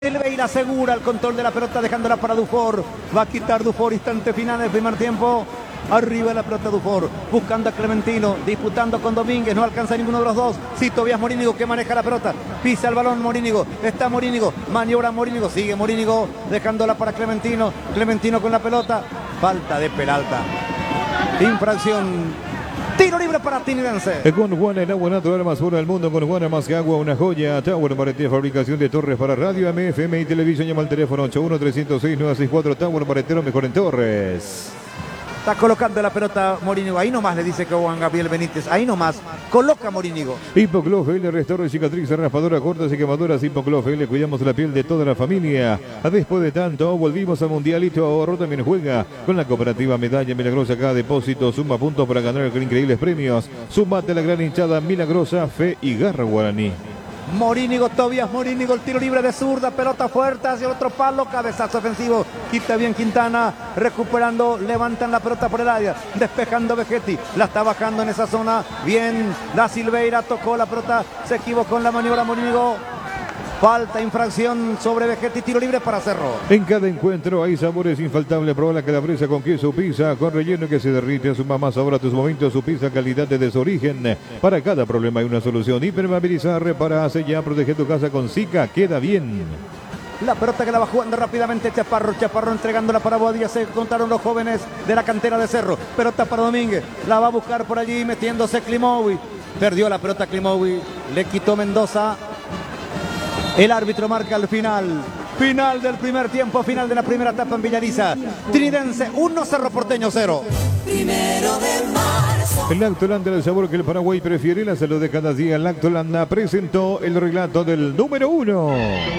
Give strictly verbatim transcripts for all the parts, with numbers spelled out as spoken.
Silveira asegura el control de la pelota dejándola para Dufour. Va a quitar Dufour, instante final del primer tiempo. Arriba la pelota Dufour, buscando a Clementino, disputando con Domínguez, no alcanza ninguno de los dos. Sí, Tobias Morínigo que maneja la pelota, pisa el balón Morínigo, está Morínigo, maniobra Morínigo, sigue Morínigo, dejándola para Clementino, Clementino con la pelota, falta de Peralta, infracción. Tiro libre para Tinidense. Con Juan, el agua natural más pura del mundo. Con Juan, más que agua, una joya. Tower Pareté, fabricación de torres para radio, M F M y televisión. Llama al teléfono ocho uno tres cero seis nueve seis cuatro. Tower Paretero, mejor en torres. Está colocando la pelota Morínigo. Ahí nomás le dice que Juan Gabriel Benítez. Ahí nomás. Coloca Morínigo. Hipoclof L, restauro, cicatrices, raspadora, cortas y quemaduras. Hipoclof L, cuidamos la piel de toda la familia. Después de tanto, volvimos al Mundialito. Ahorro también juega con la cooperativa Medalla Milagrosa. Cada depósito suma puntos para ganar increíbles premios. Sumate a la gran hinchada Milagrosa, fe y garra guaraní. Morínigo, Tobias Morínigo, el tiro libre de zurda, pelota fuerte hacia el otro palo, cabezazo ofensivo, quita bien Quintana, recuperando, levantan la pelota por el área, despejando Vegetti, la está bajando en esa zona, bien, la Silveira tocó la pelota, se equivocó en la maniobra Morínigo. Falta, infracción sobre Vegetti, tiro libre para Cerro. En cada encuentro hay sabores infaltables. Proba la calabresa con queso pizza, con relleno que se derrite. Suma más sabor a tus momentos. Su pizza calidad desde su origen. Para cada problema hay una solución. Hipermovilizar, repara, sellar, protege tu casa con Zika. Queda bien. La pelota que la va jugando rápidamente Chaparro. Chaparro entregándola para Boadilla. Se contaron los jóvenes de la cantera de Cerro. Pelota para Domínguez. La va a buscar por allí metiéndose Klimovic. Perdió la pelota Klimovic. Le quitó Mendoza. El árbitro marca el final. Final del primer tiempo, final de la primera etapa en Villariza. Trinidadeense uno, Cerro Porteño cero. Primero de marzo. El Lactolanda, el sabor que el Paraguay prefiere, la salud de cada día. Lactolanda presentó el relato del número uno.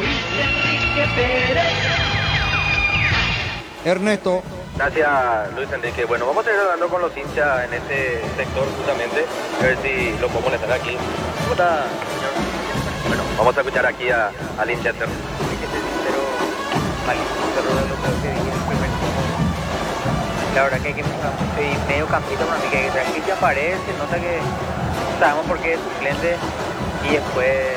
Ernesto. Gracias, Luis Enrique. Bueno, vamos a ir hablando con los hinchas en este sector justamente, a ver si lo podemos estar aquí. ¿Cómo está, señor? Bueno, vamos a escuchar aquí a, al hincha Cerro. La verdad que hay que medio campito para mí, que aquí ya aparece, se nota que sabemos por qué es suplente y después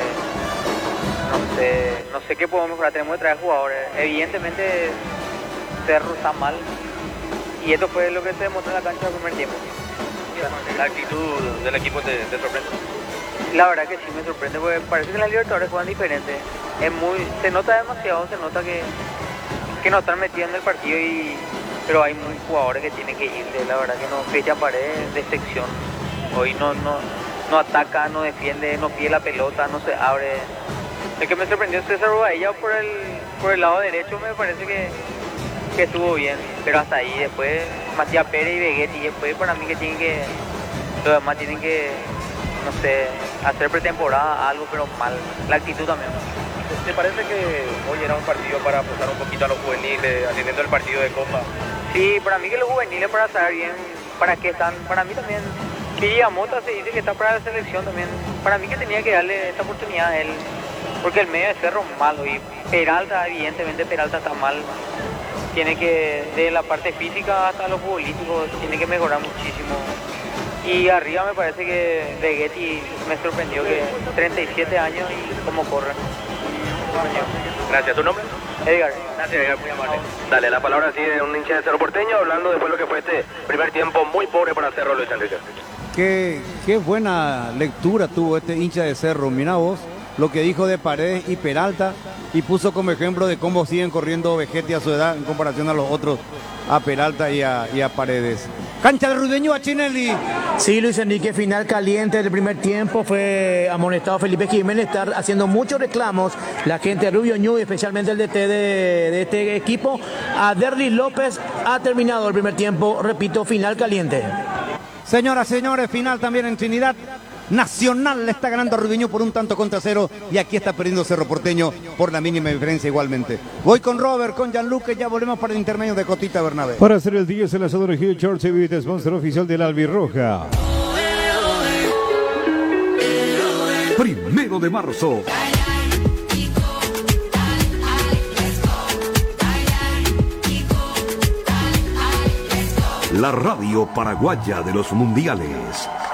no sé, no sé qué podemos mejorar, tenemos que traer jugadores. Evidentemente Cerro está mal y esto fue lo que se demostró en la cancha del primer tiempo. ¿La actitud del equipo te, te sorprende? La verdad que sí me sorprende porque parece que las Libertadores juegan diferente. Es muy, se nota demasiado, se nota que, que no están metidos en el partido y pero hay muy jugadores que tienen que irle, la verdad que no, Fecha Paredes de sección. Hoy no, no, no ataca, no defiende, no pide la pelota, no se abre. El que me sorprendió es César Baella por el, por el lado derecho, me parece que, que estuvo bien, pero hasta ahí. Después Matías Pérez y Vegetti, y después para mí que tienen que, los demás tienen que, no sé, hacer pretemporada, algo, pero mal. La actitud también. ¿Te parece que hoy era un partido para apostar un poquito a los juveniles, atendiendo el partido de Copa? Sí, para mí que los juveniles, para saber bien para qué están, para mí también, Villamota se dice que está para la selección también, para mí que tenía que darle esta oportunidad a él, porque el medio de Cerro es malo y Peralta, evidentemente Peralta está mal, tiene que, de la parte física hasta los futbolísticos, tiene que mejorar muchísimo. Y arriba me parece que Vegetti me sorprendió, que treinta y siete años y cómo corre. Gracias. ¿Tu nombre? Edgar. Gracias, Edgar, muy amable. Dale, la palabra así de un hincha de Cerro Porteño, hablando después de lo que fue este primer tiempo muy pobre para Cerro, Luis Enrique. Qué, qué buena lectura tuvo este hincha de Cerro. Mirá vos lo que dijo de Paredes y Peralta y puso como ejemplo de cómo siguen corriendo Vegetti a su edad en comparación a los otros, a Peralta y a, y a Paredes. Cancha de Rudeño a Chinelli. Sí, Luis Enrique, final caliente del primer tiempo. Fue amonestado Felipe Jiménez, está haciendo muchos reclamos la gente de Rubio Ñu, especialmente el D T de, de este equipo. A Derlis López ha terminado el primer tiempo, repito, final caliente. Señoras, señores, final también en Trinidad. Nacional le está ganando a Rudeño por un tanto contra cero y aquí está perdiendo Cerro Porteño por la mínima diferencia igualmente. Voy con Robert, con Gianluca, ya volvemos para el intermedio de Cotita Bernabé. Para hacer el diez, el asador Hugh George Evit, sponsor oficial del Albirroja. Primero de marzo. La radio paraguaya de los mundiales.